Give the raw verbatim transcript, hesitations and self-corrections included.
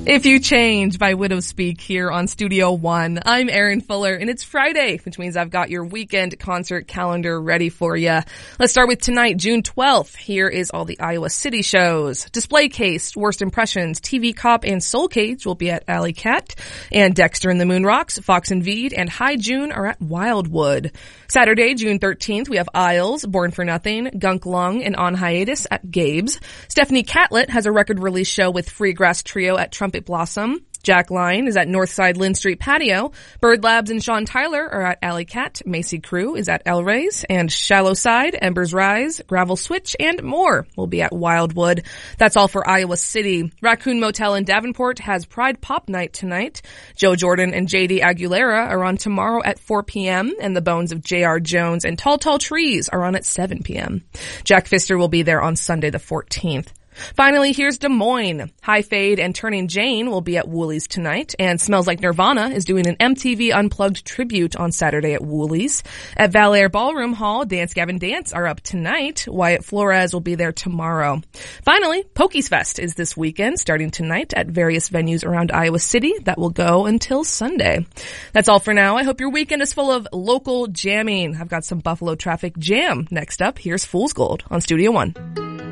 If You Change by Widow Speak here on Studio One. I'm Erin Fuller, and it's Friday, which means I've got your weekend concert calendar ready for you. Let's start with tonight, June twelfth. Here is all the Iowa City shows. Display Case, Worst Impressions, T V Cop, and Soul Cage will be at Alley Cat. And Dexter and the Moon Rocks, Fox and Veed, and High June are at Wildwood. Saturday, June thirteenth, we have Isles, Born for Nothing, Gunk Lung, and On Hiatus at Gabe's. Stephanie Catlett has a record release show with Free Grass Trio at Trumpet Blossom. Jack Line is at Northside Lynn Street Patio. Bird Labs and Sean Tyler are at Alley Cat. Macy Crew is at El Rey's. And Shallow Side, Embers Rise, Gravel Switch, and more will be at Wildwood. That's all for Iowa City. Raccoon Motel in Davenport has Pride Pop Night tonight. Joe Jordan and J D Aguilera are on tomorrow at four p.m. And the Bones of J R. Jones and Tall Tall Trees are on at seven p.m. Jack Pfister will be there on Sunday the fourteenth. Finally, here's Des Moines. High Fade and Turning Jane will be at Woolies tonight, and Smells Like Nirvana is doing an M T V Unplugged tribute on Saturday at Woolies. At Valair Ballroom Hall, Dance Gavin Dance are up tonight. Wyatt Flores will be there tomorrow. Finally, Pokies Fest is this weekend, starting tonight at various venues around Iowa City. That will go until Sunday. That's all for now. I hope your weekend is full of local jamming. I've got some Buffalo Traffic jam next up. Here's Fool's Gold on Studio One.